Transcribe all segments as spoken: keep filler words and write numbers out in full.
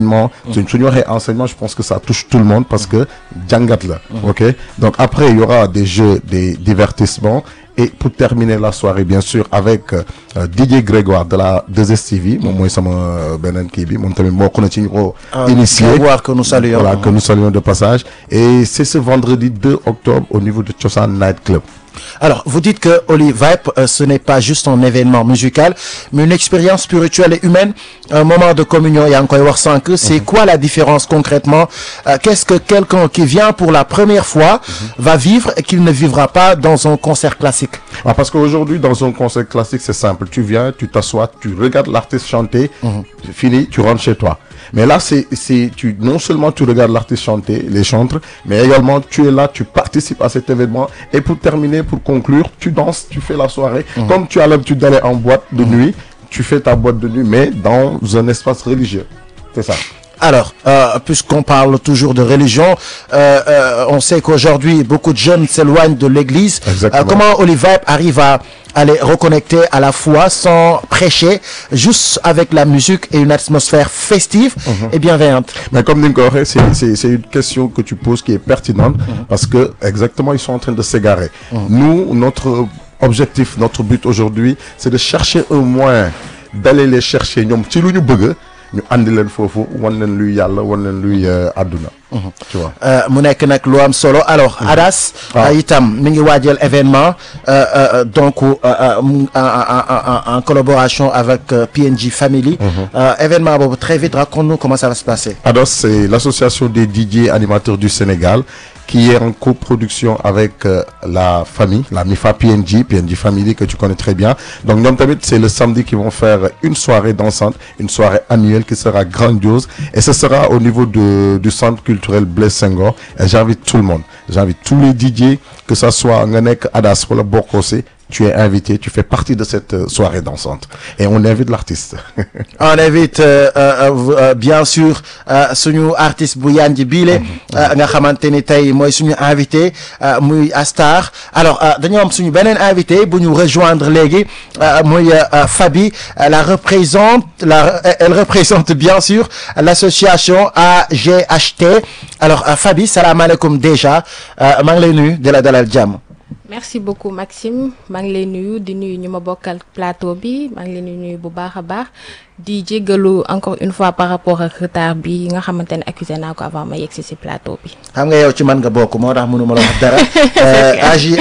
Mmh. Su ñu waxee enseignement, je pense que ça touche tout le monde parce que jàngat la. Ok, donc après il y aura des jeux, des divertissements. Et pour terminer la soirée, bien sûr, avec euh, Didier Grégoire de la deux S T V, moom mooy sama beneen kii bi moom tamit bokk na ci ñu ko initié. Grégoire que nous saluons. Voilà, que nous saluons de passage. Et c'est ce vendredi deux octobre au niveau de Thiossane Night Club. Alors, vous dites que Oli Vibe, euh, ce n'est pas juste un événement musical, mais une expérience spirituelle et humaine, un moment de communion. Et encore voir sans que, c'est mm-hmm. quoi la différence concrètement? euh, Qu'est-ce que quelqu'un qui vient pour la première fois mm-hmm. va vivre et qu'il ne vivra pas dans un concert classique? Ah, parce qu'aujourd'hui, dans un concert classique, c'est simple. Tu viens, tu t'assois, tu regardes l'artiste chanter, mm-hmm. c'est fini, tu rentres chez toi. Mais là, c'est, c'est, tu, non seulement tu regardes l'artiste chanter, les chantres, mais également tu es là, tu participes à cet événement. Et pour terminer, pour conclure, tu danses, tu fais la soirée. Mmh. Comme tu as l'habitude d'aller en boîte de mmh. nuit, tu fais ta boîte de nuit, mais dans un espace religieux. C'est ça. Alors, euh, puisqu'on parle toujours de religion, euh, euh, on sait qu'aujourd'hui, beaucoup de jeunes s'éloignent de l'église. Euh, comment Oli Vibe arrive à, à les reconnecter à la foi sans prêcher, juste avec la musique et une atmosphère festive mm-hmm. et bienveillante? Mais comme Ninko, c'est, c'est, c'est une question que tu poses qui est pertinente mm-hmm. parce que, exactement, ils sont en train de s'égarer. Mm-hmm. Nous, notre objectif, notre but aujourd'hui, c'est de chercher un moyen d'aller les chercher. Ñoom ci lu ñu bëgg ñu andi leen foofu wan leen luy yàlla wan leen luy àdduna. Tu vois. mu nekk nag lu am solo alors. Adas. itam mi ngi waajal événement donc en collaboration avec P N G Family. événement boobu très vite raconte-nous comment ça va se passer. Adas, c'est l'association des D J animateurs du Sénégal qui est en coproduction avec euh, la famille, la MIFA P N G, P N G Family que tu connais très bien. Donc ñoom tamit c'est le samedi qu'ils vont faire une soirée dansante, une soirée annuelle qui sera grandiose et ce sera au niveau de du centre culturel Blaise Senghor. Et j'invite tout le monde, j'invite tous les D J, que ça soit nga nekk Adas wala Bokose, tu es invité, tu fais partie de cette euh, soirée dansante et on invite l'artiste. On invite euh, euh, euh, bien sûr euh, suñu artiste bu Yanji Bile nga xamante ni tey mooy suñu invité euh, muy Astar. Alors euh, dañoo am suñu beneen invité bu ñu rejoindre léegi euh, muy euh, Fabi, la représente la elle représente bien sûr l'association A G H T. Alors euh, Fabi, salaamaaleykum déjà euh, maa ngi lay nuyu di la dalal jàmm. Merci beaucoup Maxime maa ngi lay nuyu di nuyu ñu ma bokkal plateau bi maa ngi leen nuyu bu baax a baax di jéggalu encore une fois par rapport ak retard bi nga xamante ne accusé naa ko avant ma yegg si si plateau bi. xam nga yow ci man nga bokk moo tax mënu ma la wax dara. A J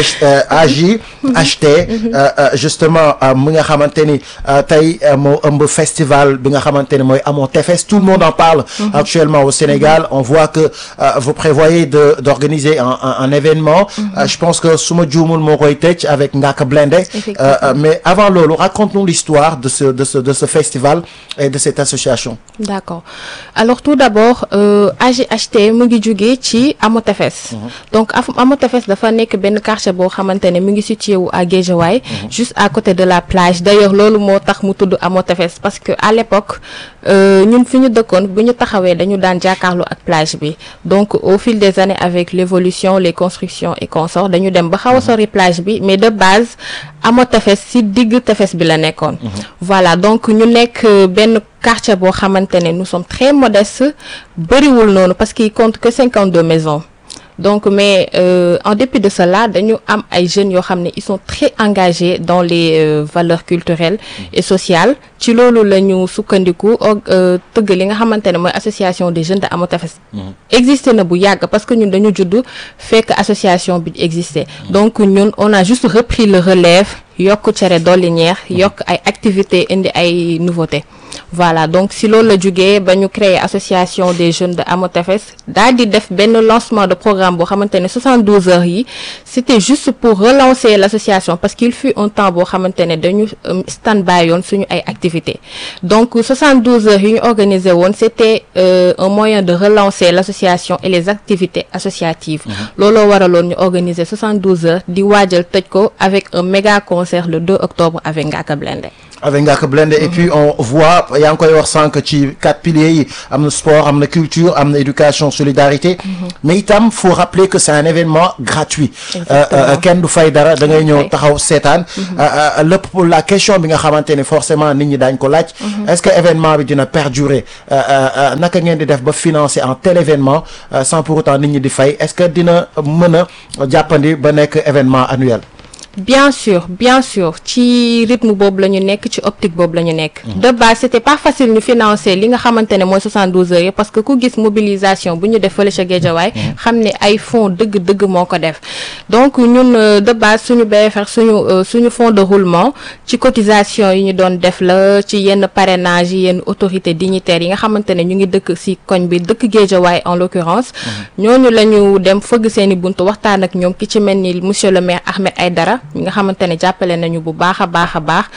A J H T justement mu nga xamante ni tey moo ëmb festival bi nga xamante ne mooy Amoo Tefes, tout le monde en parle mm-hmm. actuellement au Sénégal. On voit que euh, vous prévoyez de d'organiser un, un, un événement. Mm-hmm. euh, je pense que suma juumul moo koy tëj avec Ngaka Blindé. Euh, mais avant loolu, raconte-nous l'histoire de ce de ce de ce festival et de cette association. D'accord. Alors tout d'abord euh, A G H T mu ngi jóge ci Amoo Tefes. Mm-hmm. Donc Amoo Tefes dafa nekk benn quartier boo xamante ne mu ngi situé wu à Guédiawaye. Mm-hmm. Juste à côté de la plage. D'ailleurs loolu moo tax mu tudd Amoo Tefes parce que à l'époque ñun fi ñu dëkkoon bu ñu taxawee dañu daan jàkkaarloo ak plage bi. Donc au fil des années avec l'évolution, les constructions et consorts dañu dem ba xaw a sori plage bi mais de base Amoo Tefes ci digg tefes bi la nekkoon. Voilà donc ñu nekk benn quartier boo xamante ne nous sommes très modestes bëriwul noonu parce qu'il compte que cinquante-deux maisons. Donc mais euh, en dépit de cela dañu am ay jeunes yoo xam ne ils sont très engagés dans les euh, valeurs culturelles et sociales ci loolu la ñu sukkandiku tëgg li nga xamante ne mooy association des jeunes de Amoo Tefes. Existé na bu yàgg parce que ñun dañu judd fekk association bi existé. Donc ñun on a juste repris le relève yokk cere dolli ñeex yokk ay activités indi ay nouveautés. Voilà donc si loolu la jógee ba ñu créer association des jeunes de Amoo Tefes daal di def benn lancement de programme boo xamante ne soixante-douze heures yi c'était juste pour relancer l'association parce qu'il fut un temps boo xamante ne dañu stand-by yoon suñu ay activités. Donc soixante-douze heures yi ñu organisé woon c'était euh, un moyen de relancer l'association et les activités associatives. Looloo waraloon ñu organiser soixante-douze heures di waajal tëj ko avec un méga concert le deux octobre avec Ngaka Blindé. avec Ngaaka Blindé et puis on voit yaa ngi koy wax sànq ci quatre piliers yi am na sport am na culture am na éducation solidarité mais itam faut rappeler que c'est un événement gratuit kenn du fay dara da ngay ñëw taxaw seetaan lépp la question bi nga xamante ne forcément nit ñi daañ ko laaj est-ce que événement bi dina perdurer naka ngeen di def ba financer un tel événement sans pour autant nit ñi di fay est-ce que dina mën a jàppandi ba nekk événement annuel. Bien sûr bien sûr ci rythme boobu la ñu nekk ci optique boobu la ñu nekk. de base c'était pas facile ñu financer li nga xamante ne mooy soixante-douze heures yi parce que ku gis mobilisation bu ñu def fële ca Guédiawaye xam ne ay fonds dëgg-dëgg moo ko def donc ñun de base suñu B F R suñu suñu fonds de roulement ci cotisation yi ñu doon def la ci yenn parrainage yi yenn autorités dignitaires yi nga xamante ne ñu ngi dëkk ci koñ bi dëkk Guédiawaye en l'occurrence ñooñu la ñu dem fëgg seeni buntu waxtaan ak ñoom ki ci mel ni monsieur le maire Ahmed Aïdara ñi nga xamante ne jàppale nañu bu baax a baax a baax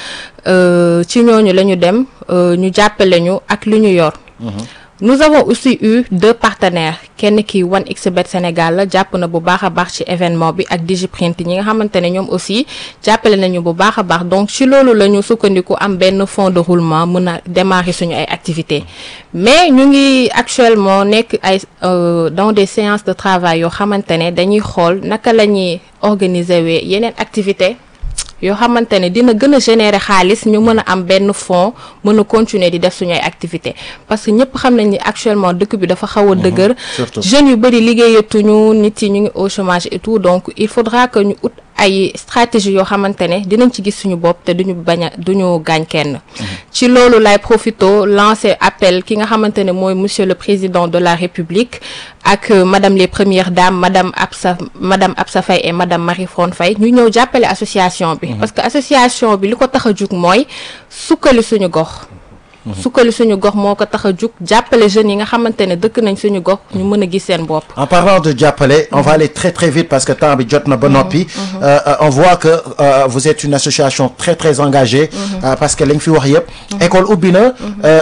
ci ñooñu la ñu dem ñu jàppale ñu ak lu ñu yor. Nous avons aussi eu deux partenaires kenn ki one x bet Sénégal la jàpp na bu baax a baax ci événement bi ak Digiprint ñi nga xamante ne ñoom aussi jàppale nañu bu baax a baax donc ci loolu la ñu sukkandiku am benn fonds de roulement mën a démarrer suñu ay activités mais ñu ngi actuellement nekk ay dans des séances de travail yoo xamante ne dañuy xool naka la ñuy organiser wee yeneen activités yoo xamante ne dina gën a générer xaalis ñu mën a am benn fonds mën a continuer di def suñu ay activités parce que ñëpp xam nañ ni actuellement dëkk bi dafa xaw a dëgër jeunes yu bëri liggéeyatuñu nit yi ñu ngi au chômage et tout donc il faudra que ñu ut ay stratégie yoo xamante ne dinañ ci gis suñu bopp te duñu bañ a duñu gaañ kenn ci loolu lay profito lancer appel ki nga xamante ne mooy monsieur le président de la République ak madame les premières dames madame Absa madame Absa Faye et madame Marie-Fron Faye ñu ñëw jàppale association bi parce que association bi li ko tax a jug mooy sukkali suñu gox sukkali suñu gox moo ko tax a jug jàppale jeunes yi nga xamante ne dëkk nañ suñu gox ñu mën a gis seen bopp. En parlant de jàppale on va aller très très vite parce que temps bi jot na ba noppi. On voit que euh, vous êtes une association très très engagée. Euh, parce que li nga fi wax yëpp. école ubbi na.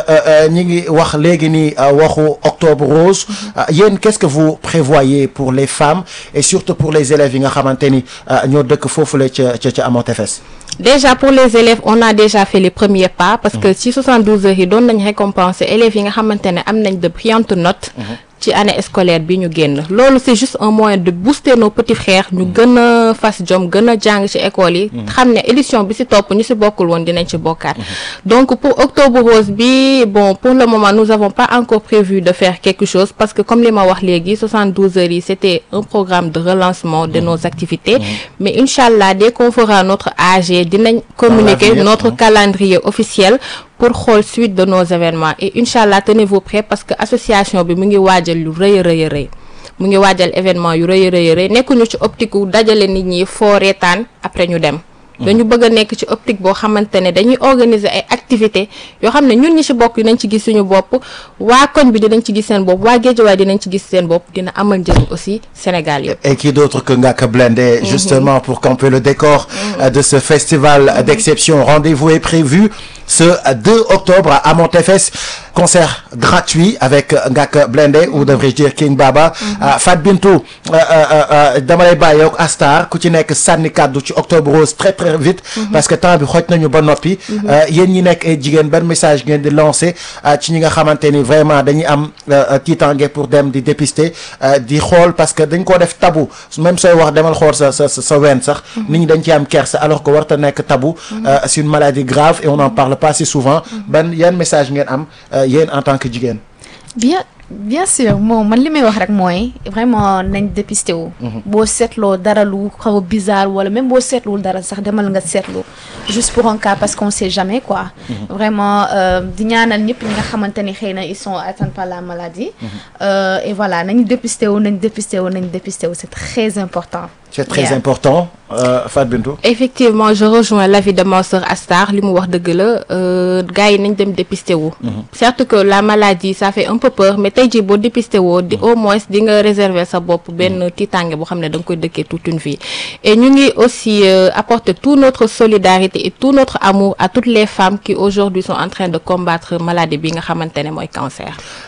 ñi ngi wax léegi ni waxu octobre rose. yéen qu'est-ce que vous prévoyez pour les femmes et surtout pour les élèves yi nga xamante ni ñoo dëkk foofu la ca ca ca Amoo Tefes. Déjà pour les élèves on a déjà fait les premiers pas parce que ci soixante-douze heures yi doon nañ récompenser élèves yi nga xamante ne am nañ de brillantes notes ci année scolaire bi ñu génn loolu c'est juste un moyen de booster nos petits frères ñu gën a fas jom gën a jàng ci école yi xam ne édition bi ci topp ñu ci bokkul woon dinañ ci bokkaat donc pour octobre rose bi bon pour le moment nous avons pas encore prévu de faire quelque chose parce que comme li ma wax léegi soixante-douze heures yi c'était un programme de relancement de nos activités mais inchallah dès qu'on fera notre A G dinañ communiquer notre calendrier officiel pour xool suite de nos événements et inchallah tenez-vous prêts parce que association bi mu ngi waajal lu rëy a rëy a rëy mu ngi waajal événement yu rëy a rëy a rëy nekkuñu ci optique wu dajale nit ñi foo reetaan après ñu dem dañu bëgg a nekk ci optique boo xamante ne dañuy organiser ay activités yoo xam ne ñun ñi ci bokk dinañ ci gis suñu bopp waa koñ bi dinañ ci gis seen bopp waa Guédiawaye dinañ ci gis seen bopp dina amal njëriñ aussi Sénégal yëpp. Et qui d'autre que Ngaaka Blindé justement pour camper le décor de ce festival d'exception. Rendez-vous est prévu ce deux octobre à Amoo Tefes, concert gratuit avec Ngaaka Blindé ou devrais-je dire King Baba. Fat Bintou dama lay bàyyi ak Astar ku ci nekk sànni kàddu ci octobre rose très très vite parce que temps bi xooj nañu ba noppi yéen ñi nekk ay jigéen ban message ngeen di lancer ci ñi nga xamante ni vraiment dañuy am tiitange pour dem di dépister di xool parce que dañ ko def tabou même sooy wax demal xool sa sa sa ween sax nit ñi dañ ci am kersa alors que warta nekk tabou c'est une maladie grave et on en parle pas si souvent ban yan message ngeen am yéen en tant que jigéen. bien bien sûr moom man li may wax rek mooy vraiment nañ dépisté wu. boo seetloo dara lu xaw a bizarre wala même boo seetluwul dara sax demal nga seetlu juste pour un cas parce qu'on sait jamais quoi. vraiment di ñaanal ñëpp ñi nga xamante ni xëy na ils sont atteints par la maladie. et voilà nañ dépisté wu nañ dépisté wu nañ dépisté wu c'est très important. C'est très yeah. important euh, Fat Bintou. Effectivement je rejoins l'avis de ma sœur Astar li mu wax dëgg la gars yi nañ dem dépister wu. certes que la maladie ça fait un peu peur mais tey jii boo dépister woo di au moins di nga réserver sa bopp benn tiitange boo xam ne da nga koy dëkkee toute une vie. et ñu ngi aussi euh, apporter toute notre solidarité et tout notre amour à toutes les femmes qui aujourd'hui sont en train de combattre maladie bi nga xamante ne mooy cancer.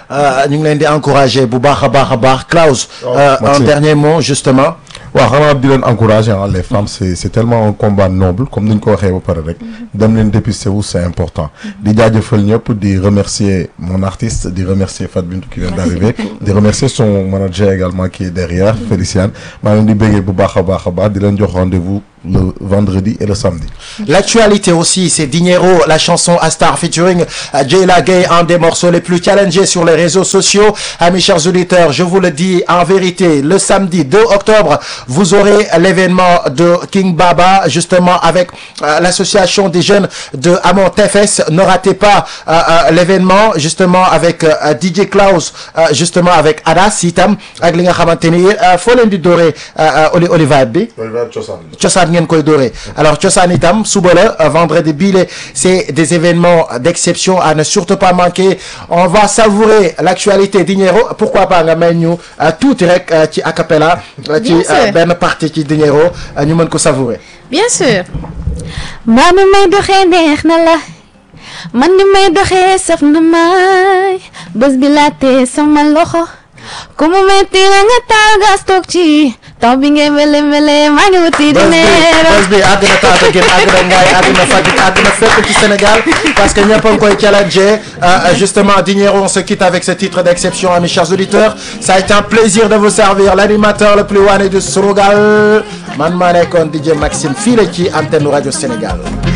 ñu ngi leen di encourager bu baax a baax a baax Klaus. un dernier mot justement. waaw xanaa di leen encourager ah les femmes c'est c'est tellement un combat noble comme ni ñu ko waxee ba pare rek dem leen dépister wu c'est important di jaajëfal ñëpp di remercier mon artiste di remercier Fat Bintou qui vient d'arriver di remercier son manager également qui est derrière Féliciane maa leen di béggee bu baax a baax a baax di leen jox rendez-vous le vendredi et le samedi. L'actualité aussi, c'est Dinero, la chanson Astar featuring Jayla Gay, un des morceaux les plus challengés sur les réseaux sociaux. Amis chers auditeurs, je vous le dis en vérité, le samedi deux octobre, vous aurez l'événement de King Baba, justement avec euh, l'association des jeunes de Amont F S. Ne ratez pas euh, euh, l'événement, justement avec euh, D J Klaus, euh, justement avec Ada Sitam, ak li nga xamanteni fo len di doré Oli Olivier bi. Cosaan ngeen koy doré. Alors cosaan itam suba la vendredi bile, c'est des événements d'exception à ne surtout pas manquer. On va savourer l'actualité Dinero. Pourquoi pas nga may ñu tuuti rek ci a cappella ci benn partie ci Dinero ñu mën ko savourer. Bien sûr. Mbaa mi may doxee neex na la man ni may doxee saf na may bés bi laatee sama loxo ku mu metti la nga taal gas toog ci taw bi ngay mele mele maa ngi wuti Dinero. bés bi àgg na Tataguine àgg na Ngaye àgg na Fatick àgg na fépp ci Sénégal parce que ñëpp a ngi koy challenger justement Dinero. On se quitte avec ce titre d'exception, mes chers auditeurs. Ça a été un plaisir de vous servir, l'animateur le plus wané du Sunugal man maa nekkoon D J Maxime fii la ci antenne Radio Sénégal.